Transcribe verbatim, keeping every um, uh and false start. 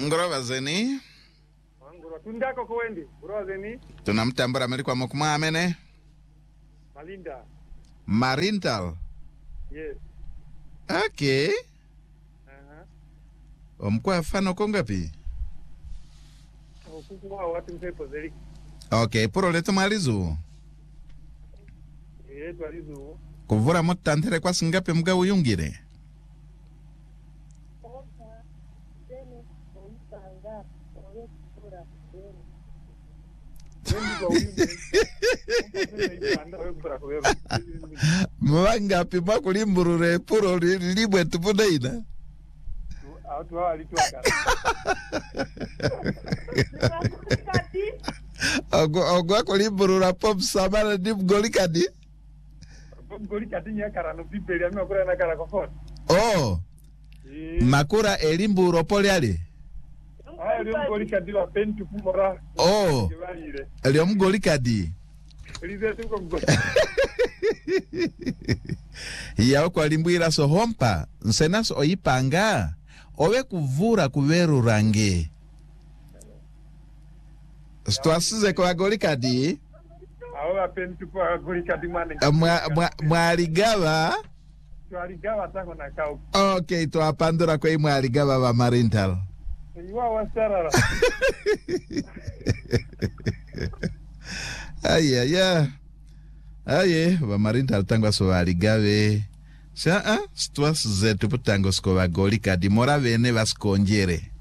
Ngorova zeni? Ngorova tundako kwendi. Ngorova zeni? Tunamtambura meli kwa mokuma amene? Malinda. Marintal? Yes. Okay. Uh-huh. Omkwa fano kongapi? Okukuwa watu mpepo zeli. Okay, puro leto malizu? Eh, twalizu. Kuvura mutantere kwa singapi mga uyungire? Mwanga pima kulimburure puro libwe tupudaina. Autu hawa lituwa Ogo ogo kulimburura pop samara dip golikadi. Pop golikadi nya karano bibeli ame akura na kara kofot. Oh. Makura elimburo pole ali. Ah, eliom golikadi wa pentu kumora. Oh. Eliom golikadi. Elizetu kumgo. Iya kwa limbuira so hompa nsenas oyipanga owe kuvura kuveru rangi stwasize kwa golikadi awa pentu kwa golikadi mane mwaligava mwaligava tango na kau. Okay, tuapandura kwa mwaligava wa Marintal Iwa wasarara. Aya ya Aye, wa Marintal tango so waligave Sa a stwas zetu putango sko wa golikadi mora vene vaskonjere.